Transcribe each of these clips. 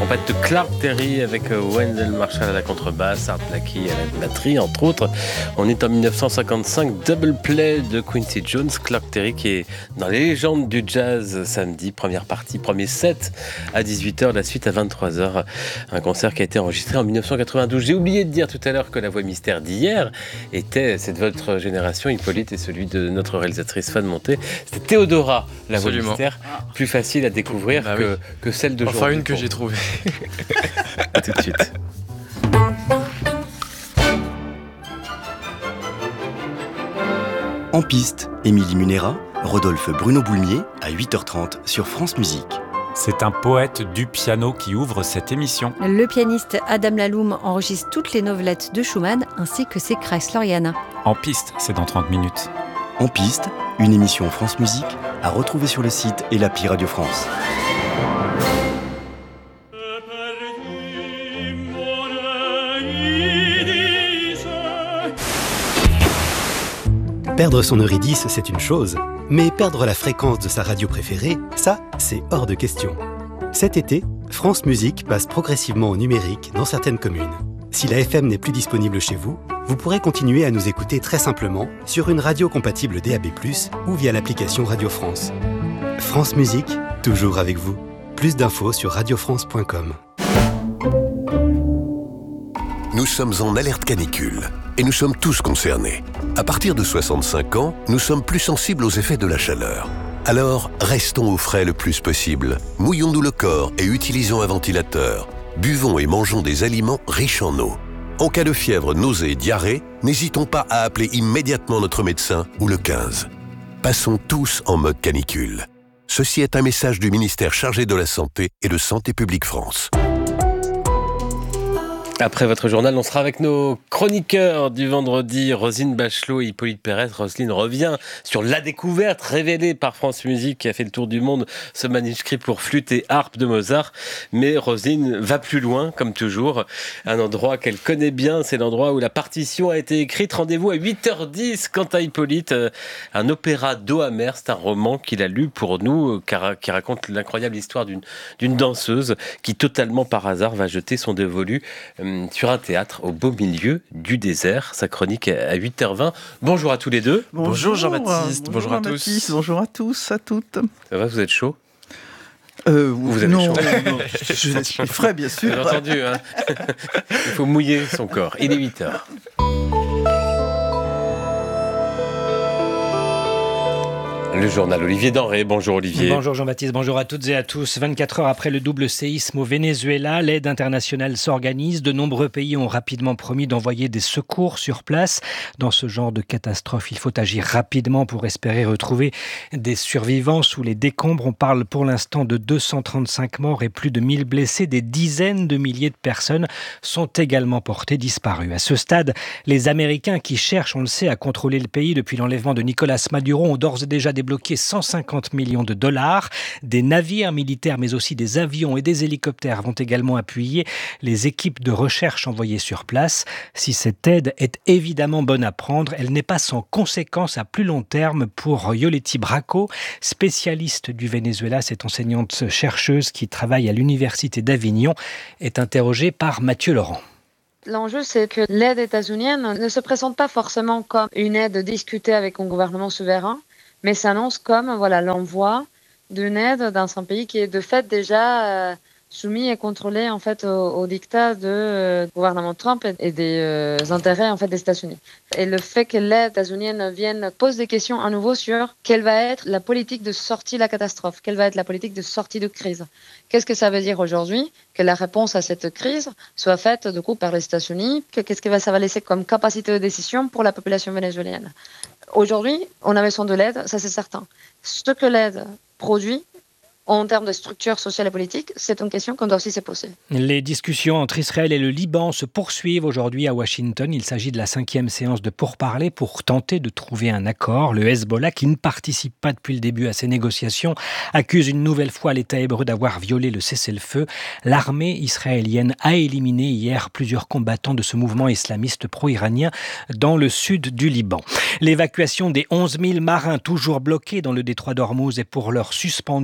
trompette de Clark Terry avec Wendell Marshall à la contrebasse, Art Blakey à la batterie, entre autres. On est en 1955, double play de Quincy Jones, Clark Terry qui est dans les légendes du jazz samedi, première partie, premier set à 18h, la suite à 23h. Un concert qui a été enregistré en 1992. J'ai oublié de dire tout à l'heure que la voix mystère d'hier c'est de votre génération, Hippolyte, et celui de notre réalisatrice Fan Monté. C'était Théodora, la voix mystère, plus facile à découvrir que celle d'aujourd'hui. Enfin, une que j'ai trouvée. À tout de suite. En piste, Émilie Munera, Rodolphe Bruno Boulmier à 8h30 sur France Musique. C'est un poète du piano qui ouvre cette émission. Le pianiste Adam Laloum enregistre toutes les novelettes de Schumann ainsi que ses Kreisleriana. En piste, c'est dans 30 minutes. En piste, une émission France Musique à retrouver sur le site et l'appli Radio France. Perdre son Eurydice, c'est une chose, mais perdre la fréquence de sa radio préférée, ça, c'est hors de question. Cet été, France Musique passe progressivement au numérique dans certaines communes. Si la FM n'est plus disponible chez vous, vous pourrez continuer à nous écouter très simplement sur une radio compatible DAB+, ou via l'application Radio France. France Musique, toujours avec vous. Plus d'infos sur radiofrance.com. Nous sommes en alerte canicule et nous sommes tous concernés. À partir de 65 ans, nous sommes plus sensibles aux effets de la chaleur. Alors, restons au frais le plus possible. Mouillons-nous le corps et utilisons un ventilateur. Buvons et mangeons des aliments riches en eau. En cas de fièvre, nausée et diarrhée, n'hésitons pas à appeler immédiatement notre médecin ou le 15. Passons tous en mode canicule. Ceci est un message du ministère chargé de la Santé et de Santé publique France. Après votre journal, on sera avec nos chroniqueurs du vendredi, Roselyne Bachelot et Hippolyte Pérez. Roselyne revient sur la découverte révélée par France Musique qui a fait le tour du monde, ce manuscrit pour flûte et harpe de Mozart. Mais Roselyne va plus loin, comme toujours. Un endroit qu'elle connaît bien, c'est l'endroit où la partition a été écrite. Rendez-vous à 8h10. Quant à Hippolyte, un opéra d'eau amère, c'est un roman qu'il a lu pour nous, qui raconte l'incroyable histoire d'une danseuse qui, totalement par hasard, va jeter son dévolu sur un théâtre au beau milieu du désert. Sa chronique à 8h20. Bonjour à tous les deux. Bonjour Jean-Baptiste, bonjour à tous. Bonjour à tous, à toutes. Ça va, vous êtes chaud ? Vous avez non, chaud. Non, je suis frais, bien sûr. Vous avez entendu, hein. Il faut mouiller son corps. Il est 8h. Le journal Olivier Denré. Bonjour Olivier. Bonjour Jean-Baptiste, bonjour à toutes et à tous. 24 heures après le double séisme au Venezuela, l'aide internationale s'organise. De nombreux pays ont rapidement promis d'envoyer des secours sur place. Dans ce genre de catastrophe, il faut agir rapidement pour espérer retrouver des survivants sous les décombres. On parle pour l'instant de 235 morts et plus de 1000 blessés. Des dizaines de milliers de personnes sont également portées disparues. À ce stade, les Américains qui cherchent, on le sait, à contrôler le pays depuis l'enlèvement de Nicolas Maduro ont d'ores et déjà débloqué 150 millions de dollars. Des navires militaires, mais aussi des avions et des hélicoptères vont également appuyer les équipes de recherche envoyées sur place. Si cette aide est évidemment bonne à prendre, elle n'est pas sans conséquences à plus long terme pour Yoletti Bracco, spécialiste du Venezuela. Cette enseignante chercheuse qui travaille à l'université d'Avignon est interrogée par Mathieu Laurent. L'enjeu, c'est que l'aide états-unienne ne se présente pas forcément comme une aide discutée avec un gouvernement souverain, mais s'annonce comme l'envoi d'une aide dans un pays qui est de fait déjà soumis et contrôlé en fait au diktat du gouvernement Trump et des intérêts en fait des États-Unis. Et le fait que l'aide états-unienne vienne pose des questions à nouveau sur quelle va être la politique de sortie de la catastrophe, quelle va être la politique de sortie de crise. Qu'est-ce que ça veut dire aujourd'hui que la réponse à cette crise soit faite du coup par les États-Unis, qu'est-ce que ça va laisser comme capacité de décision pour la population vénézuélienne. Aujourd'hui, on a besoin de l'aide, ça c'est certain. Ce que l'aide produit, en termes de structure sociale et politique, c'est une question qu'on doit aussi se poser. Les discussions entre Israël et le Liban se poursuivent aujourd'hui à Washington. Il s'agit de la 5e séance de pourparlers pour tenter de trouver un accord. Le Hezbollah, qui ne participe pas depuis le début à ces négociations, accuse une nouvelle fois l'État hébreu d'avoir violé le cessez-le-feu. L'armée israélienne a éliminé hier plusieurs combattants de ce mouvement islamiste pro-iranien dans le sud du Liban. L'évacuation des 11 000 marins toujours bloqués dans le détroit d'Ormuz est pour l'heure suspendue. L'agence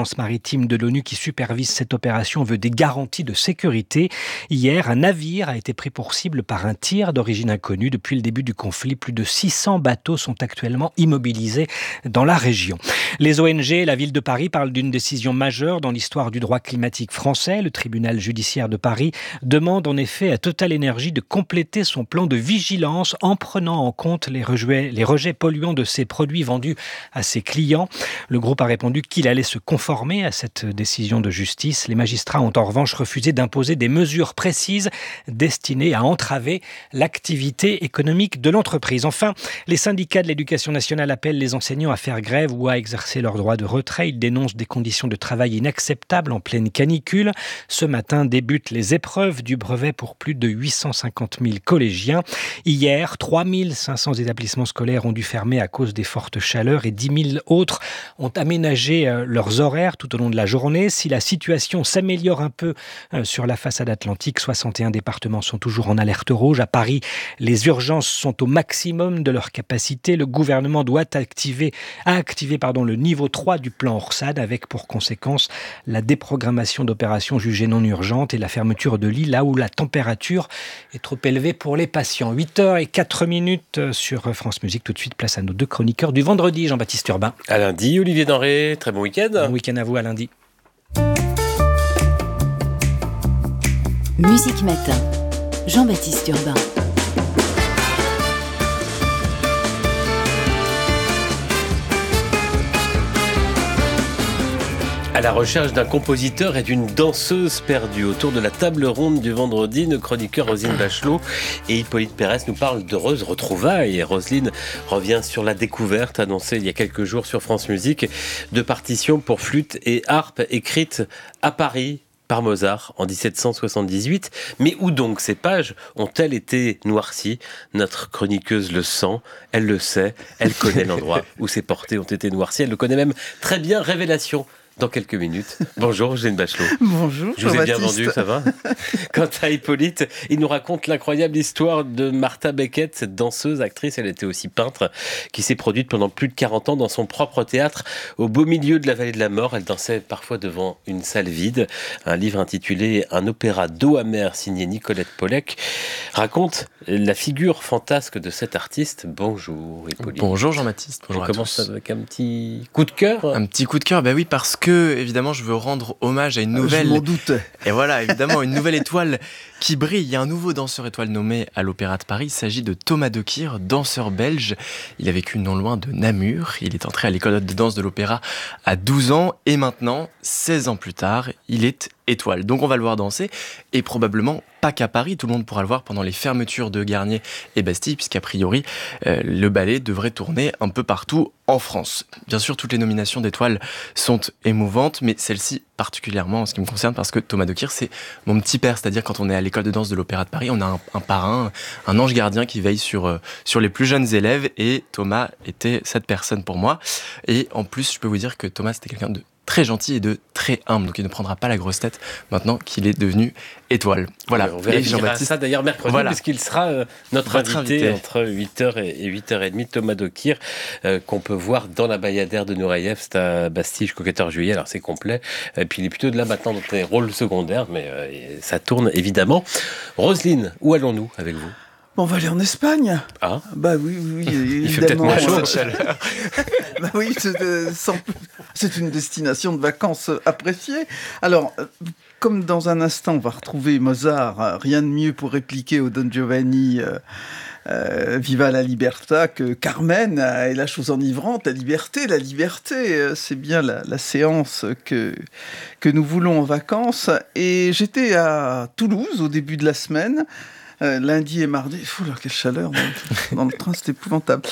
l'agence maritime de l'ONU qui supervise cette opération veut des garanties de sécurité. Hier, un navire a été pris pour cible par un tir d'origine inconnue. Depuis le début du conflit, plus de 600 bateaux sont actuellement immobilisés dans la région. Les ONG et la ville de Paris parlent d'une décision majeure dans l'histoire du droit climatique français. Le tribunal judiciaire de Paris demande en effet à Total Energy de compléter son plan de vigilance en prenant en compte les rejets polluants de ses produits vendus à ses clients. Le groupe a répondu qu'il allait se conformer à cette décision de justice. Les magistrats ont en revanche refusé d'imposer des mesures précises destinées à entraver l'activité économique de l'entreprise. Enfin, les syndicats de l'éducation nationale appellent les enseignants à faire grève ou à exercer leur droit de retrait. Ils dénoncent des conditions de travail inacceptables en pleine canicule. Ce matin débutent les épreuves du brevet pour plus de 850 000 collégiens. Hier, 3500 établissements scolaires ont dû fermer à cause des fortes chaleurs et 10 000 autres ont aménagé leurs horaires tout au long de la journée. Si la situation s'améliore un peu sur la façade atlantique, 61 départements sont toujours en alerte rouge. À Paris, les urgences sont au maximum de leur capacité. Le gouvernement doit activer le niveau 3 du plan Orsad avec pour conséquence la déprogrammation d'opérations jugées non urgentes et la fermeture de lits là où la température est trop élevée pour les patients. 8h04 sur France Musique. Tout de suite, place à nos deux chroniqueurs du vendredi. Jean-Baptiste Urbain. À lundi, Olivier Denré. Très bon week-end. Bon week-end à vous, à lundi. Musique Matin. Jean-Baptiste Urbain. À la recherche d'un compositeur et d'une danseuse perdue. Autour de la table ronde du vendredi, nos chroniqueurs Roselyne Bachelot et Hippolyte Pérès nous parlent d'heureuses retrouvailles. Roselyne revient sur la découverte annoncée il y a quelques jours sur France Musique de partitions pour flûte et harpe écrites à Paris par Mozart en 1778. Mais où donc ces pages ont-elles été noircies ? Notre chroniqueuse le sent, elle le sait, elle connaît l'endroit où ces portées ont été noircies. Elle le connaît même très bien. Révélation dans quelques minutes. Bonjour, Roselyne Bachelot. Bonjour, je vous ai bien vendu, ça va ? Quant à Hippolyte, il nous raconte l'incroyable histoire de Martha Beckett, cette danseuse, actrice, elle était aussi peintre, qui s'est produite pendant plus de 40 ans dans son propre théâtre, au beau milieu de la vallée de la mort. Elle dansait parfois devant une salle vide. Un livre intitulé « Un opéra d'eau amère » signé Nicolette Pollek raconte la figure fantasque de cet artiste. Bonjour, Hippolyte. Bonjour, Jean-Baptiste. Bonjour à tous. On commence avec un petit coup de cœur. Un petit coup de cœur, oui, parce que, évidemment, je veux rendre hommage à une nouvelle... Je m'en doutais. Et voilà, évidemment, une nouvelle étoile qui brille. Il y a un nouveau danseur étoile nommé à l'Opéra de Paris. Il s'agit de Thomas Dekir, danseur belge. Il a vécu non loin de Namur. Il est entré à l'école de danse de l'Opéra à 12 ans. Et maintenant, 16 ans plus tard, il est étoile. Donc on va le voir danser. Et probablement pas qu'à Paris. Tout le monde pourra le voir pendant les fermetures de Garnier et Bastille, puisqu'a priori, le ballet devrait tourner un peu partout en France. Bien sûr, toutes les nominations d'étoiles sont émouvantes, mais celle-ci particulièrement en ce qui me concerne, parce que Thomas Dekir, c'est mon petit père. C'est-à-dire, quand on est à l'école de danse de l'Opéra de Paris, on a un parrain, un ange gardien qui veille sur les plus jeunes élèves, et Thomas était cette personne pour moi. Et en plus, je peux vous dire que Thomas, c'était quelqu'un de très gentil et de très humble, donc il ne prendra pas la grosse tête maintenant qu'il est devenu étoile. Voilà. On vérifiera ça d'ailleurs mercredi, voilà, puisqu'il sera notre invité entre 8h et 8h30, Thomas Dekir, qu'on peut voir dans la Bayadère de Nureyev, c'est à Bastille jusqu'au 14 juillet, alors c'est complet, et puis il est plutôt de là maintenant dans des rôles secondaires, mais ça tourne évidemment. Roselyne, où allons-nous avec vous ? On va aller en Espagne. Ah. Bah oui, évidemment. Il fait peut-être moins chaud, cette chaleur. Bah oui, c'est une destination de vacances appréciée. Alors, comme dans un instant, on va retrouver Mozart, rien de mieux pour répliquer au Don Giovanni Viva la Libertà que Carmen et la chose enivrante, la liberté, c'est bien la séance que nous voulons en vacances. Et j'étais à Toulouse au début de la semaine. Lundi et mardi, quelle chaleur dans le train, c'est épouvantable.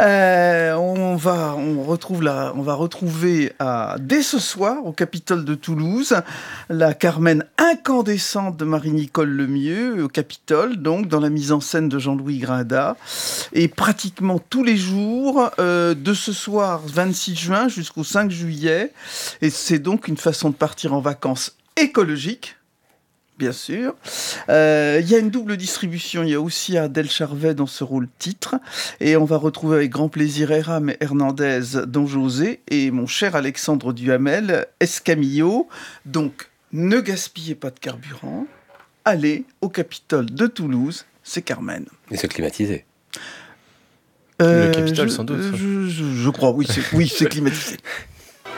On va retrouver dès ce soir au Capitole de Toulouse la Carmen incandescente de Marie-Nicole Lemieux au Capitole, donc dans la mise en scène de Jean-Louis Grinda, et pratiquement tous les jours de ce soir 26 juin jusqu'au 5 juillet. Et c'est donc une façon de partir en vacances écologiques, bien sûr. Il y a une double distribution. Il y a aussi Adèle Charvet dans ce rôle titre. Et on va retrouver avec grand plaisir Eram Hernandez dans José et mon cher Alexandre Duhamel, Escamillo. Donc, ne gaspillez pas de carburant. Allez au Capitole de Toulouse, c'est Carmen. Et c'est climatisé. Le Capitole, sans doute. Je crois, oui, c'est climatisé.